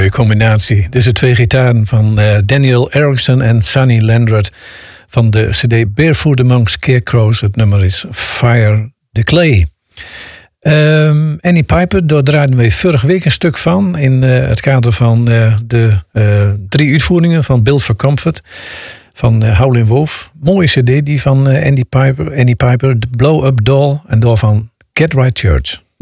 mooie combinatie. Dit zijn 2 gitaren van Daniel Erickson en Sonny Landreth van de CD Barefoot Among Scarecrows. Het nummer is Fire the Clay. Annie Piper, daar draaiden we vorige week een stuk van in het kader van de 3 uitvoeringen van Built for Comfort van Howlin' Wolf. Mooie CD die van Annie Piper, The Blow Up Doll en daarvan Get Right Church.